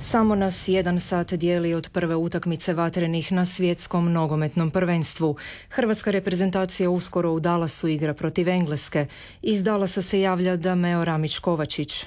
Samo nas 1 sat dijeli od prve utakmice vatrenih na svjetskom nogometnom prvenstvu. Hrvatska reprezentacija uskoro u Dallasu igra protiv Engleske. Iz Dallasa se javlja Dameo Ramić-Kovačić.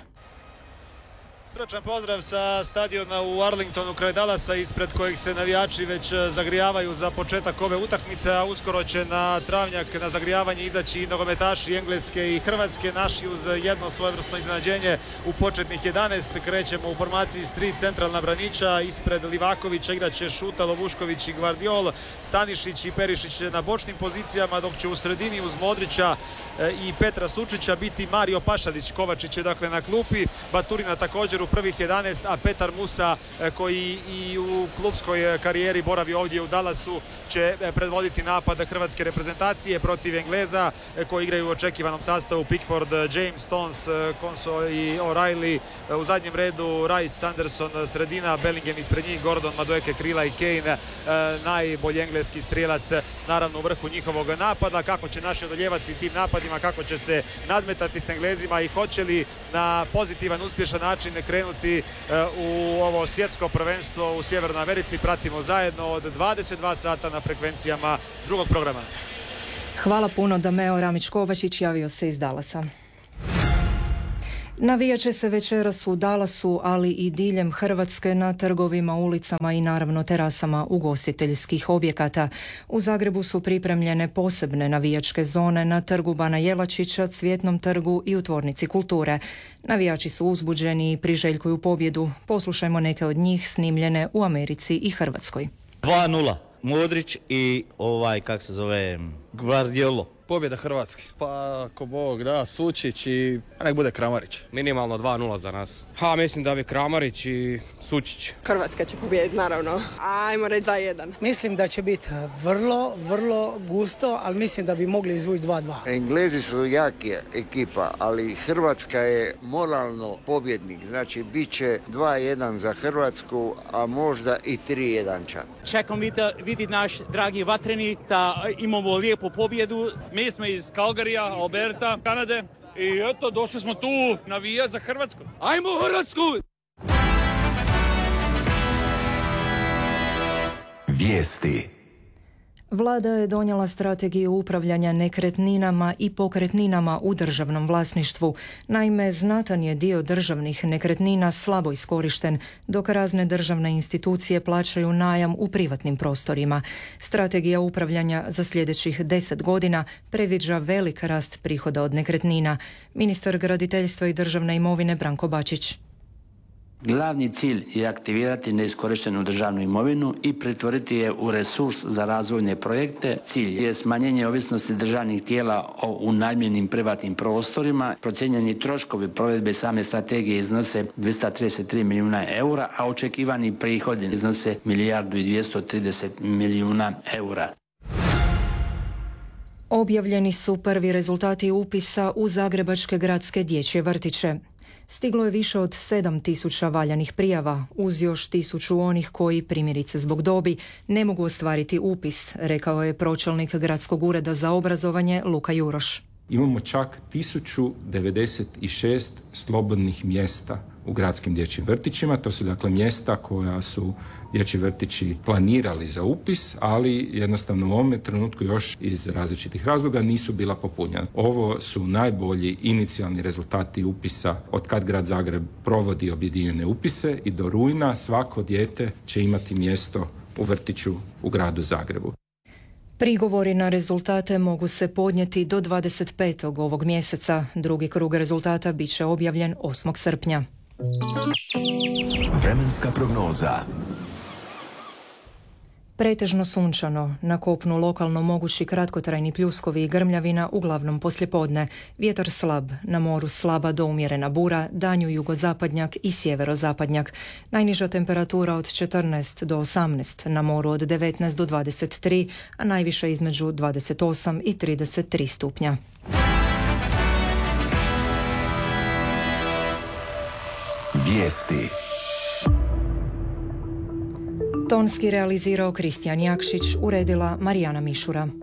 Srčan pozdrav sa stadiona u Arlingtonu kraj Dallasa, ispred kojih se navijači već zagrijavaju za početak ove utakmice, a uskoro će na travnjak na zagrijavanje izaći i nogometaši Engleske i Hrvatske. Naši uz jedno svojevrsno iznenađenje u početnih 11. Krećemo u formaciji s 3 centralna braniča. Ispred Livakovića igraće Šuta, Lovušković i Gvardiol, Stanišić i Perišić na bočnim pozicijama, dok će u sredini uz Modrića i Petra Sučića biti Mario Pašalić. Kovačić je dakle na klupi, Baturina također u prvih 11, a Petar Musa, koji i u klubskoj karijeri boravi ovdje u Dallasu, će predvoditi napad hrvatske reprezentacije protiv Engleza, koji igraju u očekivanom sastavu: Pickford, James, Stones, Konso i O'Reilly. U zadnjem redu Rice, Sanderson, sredina, Bellingham ispred njih, Gordon, Madueke, Krila i Kane, najbolji engleski strijelac naravno u vrhu njihovog napada. Kako će naši odoljevati tim napadima, kako će se nadmetati s Englezima i hoće li na pozitivan, uspješan način krenuti u ovo svjetsko prvenstvo u Sjevernoj Americi, pratimo zajedno od 22 sata na frekvencijama drugog programa. Hvala puno. Dameo Ramić-Kovačić javio se iz Dallasa. Navijat će se večeras u Dallasu, ali i diljem Hrvatske na trgovima, ulicama i naravno terasama ugostiteljskih objekata. U Zagrebu su pripremljene posebne navijačke zone na trgu Bana Jelačića, Cvjetnom trgu i u Tvornici kulture. Navijači su uzbuđeni i priželjkuju pobjedu. Poslušajmo neke od njih snimljene u Americi i Hrvatskoj. 2:0. Modrić i Gvardiolo. Pobjeda Hrvatske. Pa ako Bog da, Sučić i nek bude Kramarić. Minimalno 2:0 za nas. Mislim da bi Kramarić i Sučić. Hrvatska će pobijediti naravno. Ajmo reći 2:1. Mislim da će biti vrlo gusto, ali mislim da bi mogli izvući 2:2. Englezi su jaki ekipa, ali Hrvatska je moralno pobjednik. Znači bit će 2:1 za Hrvatsku, a možda i 3:1 čak. Čekam vidjeti naš dragi vatreni da imamo lijepu pobjedu. Mi smo iz Calgaryja, Alberta, Kanade i eto, došli smo tu navijati za Hrvatsku. Ajmo Hrvatsku! Vijesti. Vlada je donijela strategiju upravljanja nekretninama i pokretninama u državnom vlasništvu. Naime, znatan je dio državnih nekretnina slabo iskorišten, dok razne državne institucije plaćaju najam u privatnim prostorima. Strategija upravljanja za sljedećih 10 godina predviđa velik rast prihoda od nekretnina. Ministar graditeljstva i državne imovine Branko Bačić. Glavni cilj je aktivirati neiskorištenu državnu imovinu i pretvoriti je u resurs za razvojne projekte. Cilj je smanjenje ovisnosti državnih tijela o unajmljenim privatnim prostorima. Procijenjeni troškovi provedbe same strategije iznose 233 milijuna eura, a očekivani prihodi iznose 1.230 milijuna eura. Objavljeni su prvi rezultati upisa u zagrebačke gradske dječje vrtiće. Stiglo je više od 7.000 valjanih prijava, uz još 1.000 onih koji, primjerice zbog dobi, ne mogu ostvariti upis, rekao je pročelnik Gradskog ureda za obrazovanje Luka Juroš. Imamo čak 1096 slobodnih mjesta u gradskim dječjim vrtićima. To su dakle mjesta koja su dječji vrtići planirali za upis, ali jednostavno u ovome trenutku još iz različitih razloga nisu bila popunjena. Ovo su najbolji inicijalni rezultati upisa od kad grad Zagreb provodi objedinjene upise i do rujna svako dijete će imati mjesto u vrtiću u gradu Zagrebu. Prigovori na rezultate mogu se podnijeti do 25. ovog mjeseca. Drugi krug rezultata bit će objavljen 8. srpnja. Vremenska prognoza. Pretežno sunčano, na kopnu lokalno mogući kratkotrajni pljuskovi i grmljavina, uglavnom poslijepodne. Vjetar slab, na moru slaba do umjerena bura, danju jugozapadnjak i sjeverozapadnjak. Najniža temperatura od 14 do 18, na moru od 19 do 23, a najviša između 28 i 33 stupnja. Vijesti. Tonski realizirao Kristijan Jakšić, uredila Marijana Mišura.